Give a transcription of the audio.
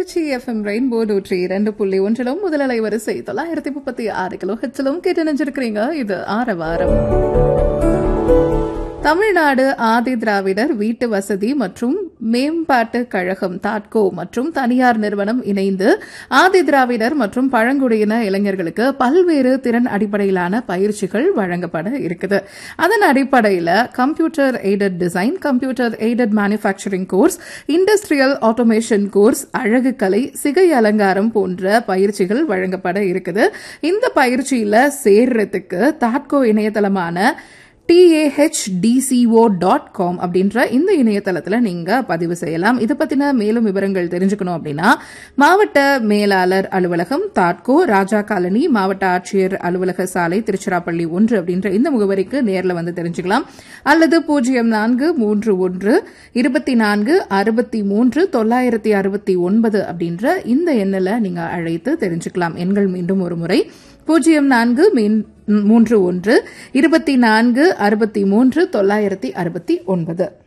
Trichy FM rainbow 102.1 முதல் அலைவரிசை 936 kilo ஹெச்சிலும் கேட்டு நினைச்சிருக்கிறீங்க. இது ஆரவாரம். தமிழ்நாடு ஆதி திராவிடர் வீட்டு வசதி மற்றும் மேம்பாட்டு கழகம் தாட்கோ மற்றும் தனியார் நிறுவனம் இணைந்து ஆதி திராவிடர் மற்றும் பழங்குடியின இளைஞர்களுக்கு பல்வேறு திறன் அடிப்படையிலான பயிற்சிகள் வழங்கப்பட இருக்குது. அதன் அடிப்படையில் computer aided design, computer aided manufacturing course, industrial automation course, அழகு கலை, சிகை அலங்காரம் போன்ற பயிற்சிகள் வழங்கப்பட இருக்குது. இந்த பயிற்சியில சேர்றதுக்கு தாட்கோ இணையதளமான TAHDCO.com அப்படின்ற இந்த இணையதளத்தில் நீங்க பதிவு செய்யலாம். இது பத்தின மேலும் விவரங்கள் தெரிஞ்சுக்கணும் அப்படின்னா மாவட்ட மேலாளர் அலுவலகம், தாட்கோ, ராஜா காலனி, மாவட்ட ஆட்சியர் அலுவலக சாலை, திருச்சிராப்பள்ளி 1 அப்படின்ற இந்த முகவரிக்கு நேரில் வந்து தெரிஞ்சுக்கலாம். அல்லது 0431 24 63 969 அப்படின்ற இந்த எண்ணில் நீங்க அழைத்து தெரிஞ்சுக்கலாம். எண்கள் மீண்டும் ஒரு முறை 0431 24 63 969.